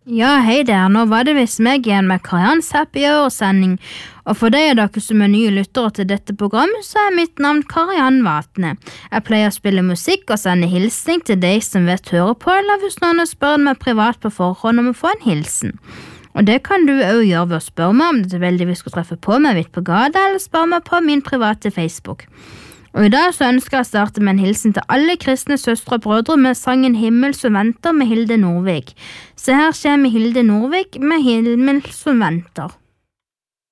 Ja, hei der, nå var det visst meg igjen med Karians Happy Hour-sending, og for de av dere som er nye lyttere til dette programmet, så er mitt navn Kariann Vatne. Jeg pleier å spille musikk og sende hilsning til de som vet høre på, eller hvis noen spør meg privat på forhånd om å få en hilsen. Og det kan du også gjøre ved å spørre meg om det tilfeldigvis skulle treffe på meg midt på gata, eller spørre meg på min private Facebook. Og i dag så ønsker jeg å starte med en hilsen til alle kristne søstre og brødre med sangen Himmel som venter med Hilde Nordvik. Så her kommer Hilde Nordvik med Himmel som venter.